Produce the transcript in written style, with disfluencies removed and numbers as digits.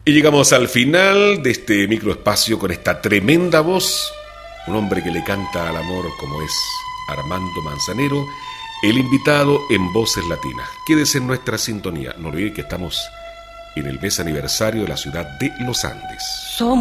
Y llegamos al final de este microespacio con esta tremenda voz, un hombre que le canta al amor como es Armando Manzanero, el invitado en Voces Latinas. Quédese en nuestra sintonía, no olvide que estamos en el mes aniversario de la ciudad de Los Andes.